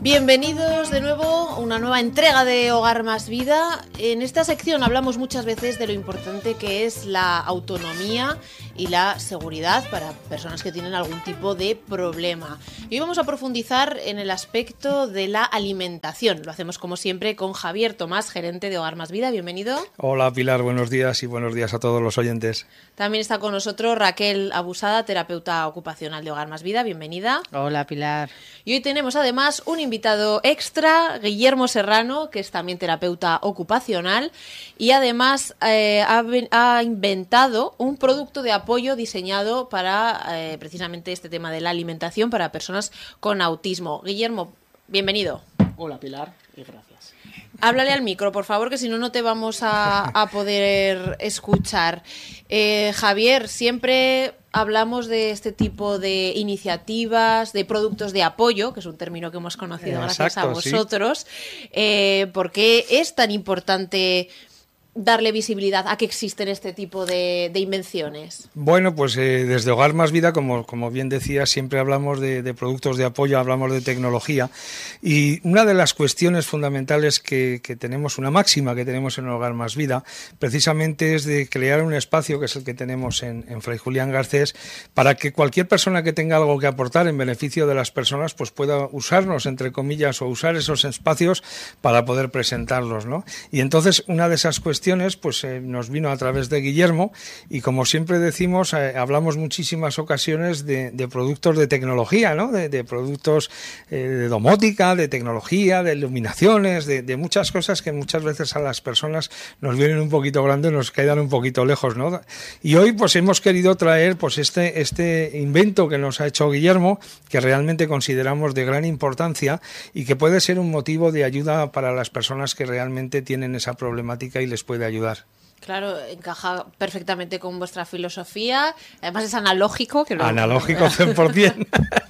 Bienvenidos de nuevo a una nueva entrega de Hogar Más Vida. En esta sección hablamos muchas veces de lo importante que es la autonomía y la seguridad para personas que tienen algún tipo de problema. Y hoy vamos a profundizar en el aspecto de la alimentación. Lo hacemos como siempre con Javier Tomás, gerente de Hogar Más Vida. Bienvenido. Hola Pilar, buenos días y buenos días a todos los oyentes. También está con nosotros Raquel Abusada, terapeuta ocupacional de Hogar Más Vida. Bienvenida. Hola Pilar. Y hoy tenemos además un invitado extra, Guillermo Serrano, que es también terapeuta ocupacional y además ha inventado un producto de apoyo diseñado para precisamente este tema de la alimentación para personas con autismo. Guillermo, bienvenido. Hola Pilar y gracias. Háblale al micro, por favor, que si no, no te vamos a poder escuchar. Javier, siempre hablamos de este tipo de iniciativas, de productos de apoyo, que es un término que hemos conocido gracias a vosotros. Sí. ¿Por qué es tan importante darle visibilidad a que existen este tipo de invenciones? Bueno, pues desde Hogar Más Vida, como bien decía, siempre hablamos de productos de apoyo, hablamos de tecnología, y una de las cuestiones fundamentales que tenemos, una máxima que tenemos en Hogar Más Vida, precisamente es de crear un espacio, que es el que tenemos en Fray Julián Garcés, para que cualquier persona que tenga algo que aportar en beneficio de las personas, pues pueda usarnos, entre comillas, o usar esos espacios para poder presentarlos, ¿no? Y entonces una de esas cuestiones pues nos vino a través de Guillermo, y como siempre decimos, hablamos muchísimas ocasiones de productos de tecnología, ¿no? De productos de domótica, de tecnología, de iluminaciones, de muchas cosas que muchas veces a las personas nos vienen un poquito grandes, nos quedan un poquito lejos, ¿no? Y hoy pues hemos querido traer pues este invento que nos ha hecho Guillermo, que realmente consideramos de gran importancia y que puede ser un motivo de ayuda para las personas que realmente tienen esa problemática y les puede ayudar. Claro, encaja perfectamente con vuestra filosofía. Además es analógico. Analógico 100%.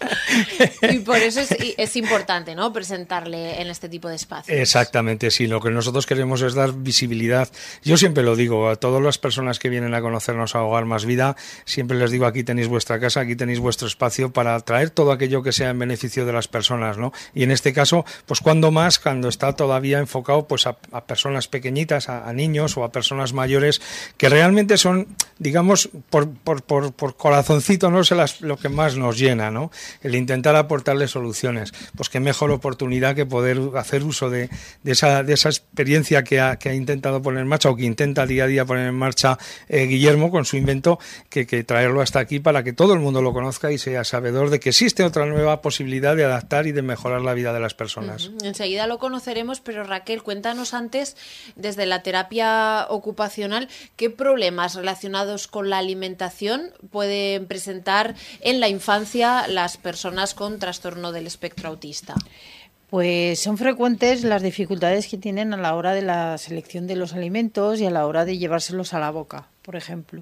Y por eso es importante, ¿no?, presentarle en este tipo de espacios. Exactamente, sí. Lo que nosotros queremos es dar visibilidad. Yo siempre lo digo a todas las personas que vienen a conocernos a Hogar Más Vida, siempre les digo, aquí tenéis vuestra casa, aquí tenéis vuestro espacio para traer todo aquello que sea en beneficio de las personas, ¿no? Y en este caso, pues cuando está todavía enfocado pues a personas pequeñitas, a niños o a personas mayores, que realmente son, digamos, por corazoncito, no sé, lo que más nos llena, ¿no? El intentar aportarles soluciones. Pues qué mejor oportunidad que poder hacer uso de esa experiencia que ha intentado poner en marcha, o que intenta día a día poner en marcha Guillermo con su invento, que traerlo hasta aquí para que todo el mundo lo conozca y sea sabedor de que existe otra nueva posibilidad de adaptar y de mejorar la vida de las personas. Enseguida lo conoceremos, pero Raquel, cuéntanos antes, desde la terapia ocupacional, ¿qué problemas relacionados con la alimentación pueden presentar en la infancia las personas con trastorno del espectro autista? Pues son frecuentes las dificultades que tienen a la hora de la selección de los alimentos y a la hora de llevárselos a la boca, por ejemplo,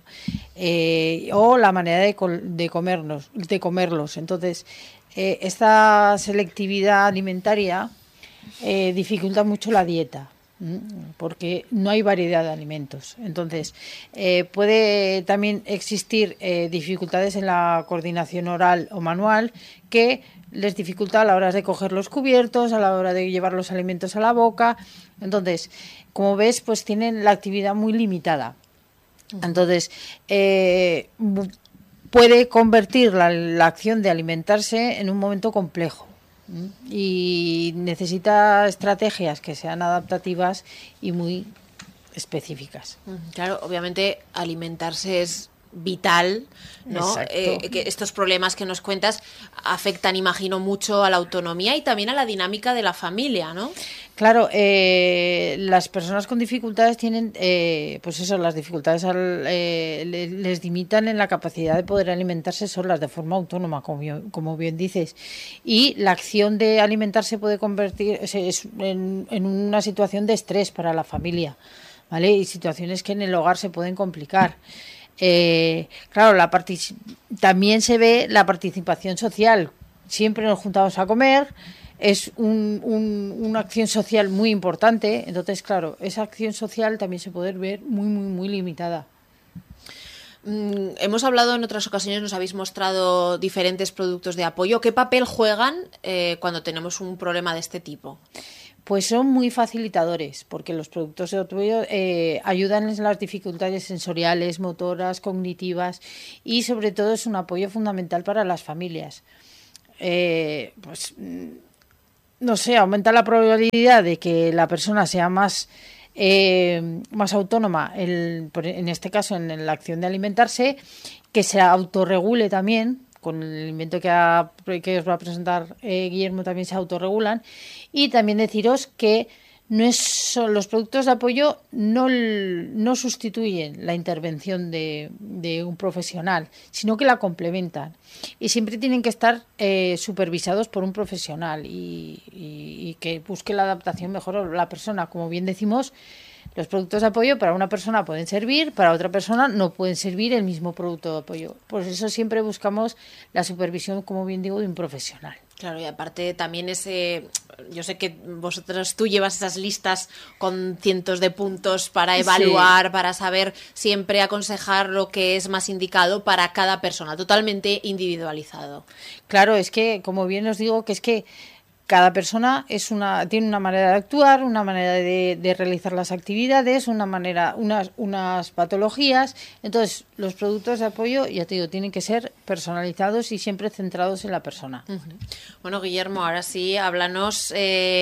o la manera de comerlos. Entonces, esta selectividad alimentaria dificulta mucho la dieta, porque no hay variedad de alimentos. Entonces, puede también existir dificultades en la coordinación oral o manual que les dificulta a la hora de coger los cubiertos, a la hora de llevar los alimentos a la boca. Entonces, como ves, pues tienen la actividad muy limitada. Entonces, puede convertir la acción de alimentarse en un momento complejo. Y necesita estrategias que sean adaptativas y muy específicas. Claro, obviamente alimentarse es vital, ¿no? Que estos problemas que nos cuentas afectan, imagino, mucho a la autonomía y también a la dinámica de la familia, ¿no? Claro, las personas con dificultades tienen, pues eso, las dificultades les limitan en la capacidad de poder alimentarse solas de forma autónoma, como bien dices. Y la acción de alimentarse puede convertirse en una situación de estrés para la familia, ¿vale? Y situaciones que en el hogar se pueden complicar. Claro, también se ve la participación social. Siempre nos juntamos a comer, es una acción social muy importante. Entonces, claro, esa acción social también se puede ver muy, muy, muy limitada. Hemos hablado en otras ocasiones, nos habéis mostrado diferentes productos de apoyo. ¿Qué papel juegan cuando tenemos un problema de este tipo? Pues son muy facilitadores, porque los productos de apoyo ayudan en las dificultades sensoriales, motoras, cognitivas, y sobre todo es un apoyo fundamental para las familias. Pues no sé, aumenta la probabilidad de que la persona sea más autónoma, en este caso en la acción de alimentarse, que se autorregule también. Con el alimento que os va a presentar Guillermo también se autorregulan. Y también deciros que los productos de apoyo no sustituyen la intervención de un profesional, sino que la complementan. Y siempre tienen que estar supervisados por un profesional y que busque la adaptación mejor a la persona. Como bien decimos, los productos de apoyo para una persona pueden servir, para otra persona no pueden servir el mismo producto de apoyo. Por eso siempre buscamos la supervisión, como bien digo, de un profesional. Claro, y aparte también yo sé que tú llevas esas listas con cientos de puntos para evaluar, sí, para saber siempre aconsejar lo que es más indicado para cada persona, totalmente individualizado. Claro, es que, como bien os digo, que es que cada persona tiene una manera de actuar, una manera de realizar las actividades, unas patologías. Entonces, los productos de apoyo, ya te digo, tienen que ser personalizados y siempre centrados en la persona. Uh-huh. Bueno, Guillermo, ahora sí, háblanos.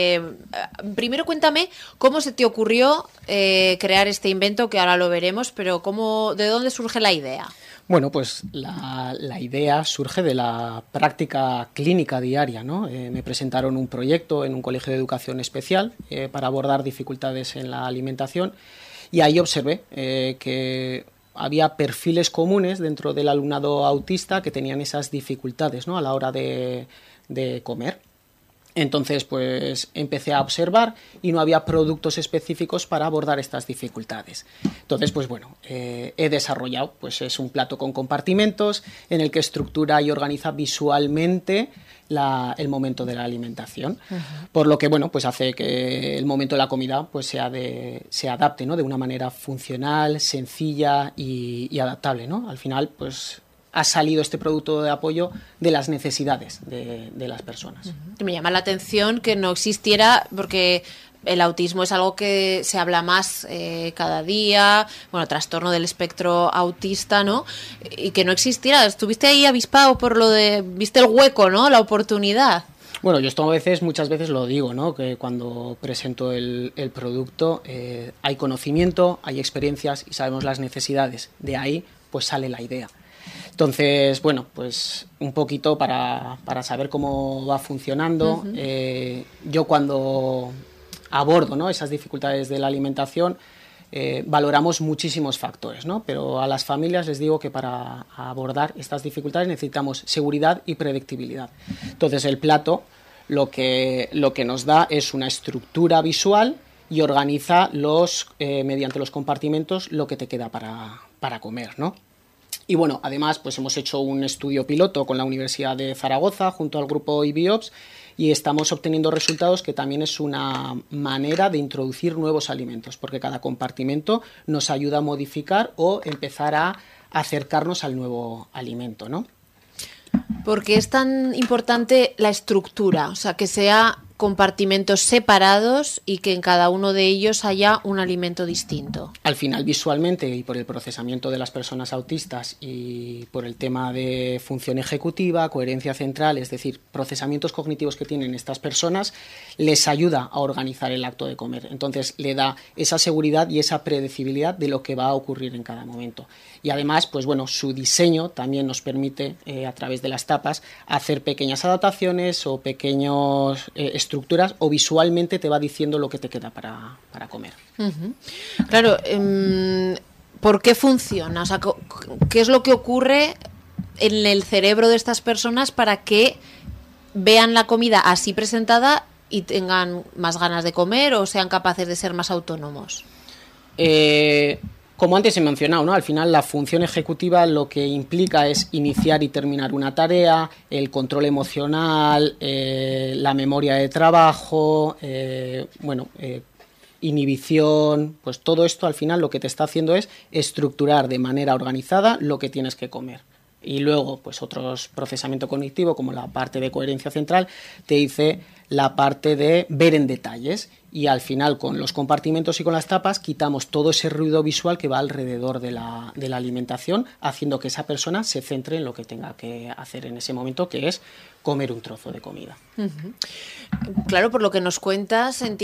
Primero cuéntame cómo se te ocurrió crear este invento, que ahora lo veremos, pero ¿de dónde surge la idea? Bueno, pues la idea surge de la práctica clínica diaria, ¿no? Me presentaron un proyecto en un colegio de educación especial para abordar dificultades en la alimentación y ahí observé que había perfiles comunes dentro del alumnado autista que tenían esas dificultades, ¿no?, a la hora de comer. Entonces, pues empecé a observar y no había productos específicos para abordar estas dificultades. Entonces, pues bueno, he desarrollado, pues es un plato con compartimentos en el que estructura y organiza visualmente el momento de la alimentación. Uh-huh. Por lo que, bueno, pues hace que el momento de la comida pues se adapte, ¿no?, de una manera funcional, sencilla y adaptable, ¿no? Al final, pues ha salido este producto de apoyo de las necesidades de las personas. Uh-huh. Me llama la atención que no existiera, porque el autismo es algo que se habla más cada día, bueno, trastorno del espectro autista, ¿no? Y que no existiera. Estuviste ahí avispado viste el hueco, ¿no?, la oportunidad. Bueno, yo esto muchas veces lo digo, ¿no?, que cuando presento el producto hay conocimiento, hay experiencias y sabemos las necesidades. De ahí pues sale la idea. Entonces, bueno, pues un poquito para saber cómo va funcionando. Uh-huh. Yo cuando abordo, ¿no?, esas dificultades de la alimentación, valoramos muchísimos factores, ¿no? Pero a las familias les digo que para abordar estas dificultades necesitamos seguridad y predictibilidad. Entonces, el plato lo que nos da es una estructura visual y organiza mediante los compartimentos lo que te queda para comer, ¿no? Y bueno, además pues hemos hecho un estudio piloto con la Universidad de Zaragoza junto al grupo IBIOPS y estamos obteniendo resultados que también es una manera de introducir nuevos alimentos, porque cada compartimento nos ayuda a modificar o empezar a acercarnos al nuevo alimento, ¿no? ¿Por qué es tan importante la estructura? O sea, que sea compartimentos separados y que en cada uno de ellos haya un alimento distinto. Al final, visualmente, y por el procesamiento de las personas autistas y por el tema de función ejecutiva, coherencia central, es decir, procesamientos cognitivos que tienen estas personas, les ayuda a organizar el acto de comer. Entonces, le da esa seguridad y esa predecibilidad de lo que va a ocurrir en cada momento. Y además, pues bueno, su diseño también nos permite, a través de las tapas, hacer pequeñas adaptaciones o pequeños estructuras, o visualmente te va diciendo lo que te queda para comer. Uh-huh. Claro, ¿por qué funciona? O sea, ¿qué es lo que ocurre en el cerebro de estas personas para que vean la comida así presentada y tengan más ganas de comer o sean capaces de ser más autónomos? Como antes he mencionado, ¿no?, al final la función ejecutiva lo que implica es iniciar y terminar una tarea, el control emocional, la memoria de trabajo, inhibición, pues todo esto al final lo que te está haciendo es estructurar de manera organizada lo que tienes que comer. Y luego, pues otros procesamiento cognitivo, como la parte de coherencia central, te dice la parte de ver en detalles. Y al final, con los compartimentos y con las tapas, quitamos todo ese ruido visual que va alrededor de la alimentación, haciendo que esa persona se centre en lo que tenga que hacer en ese momento, que es comer un trozo de comida. Claro, por lo que nos cuentas, entiendo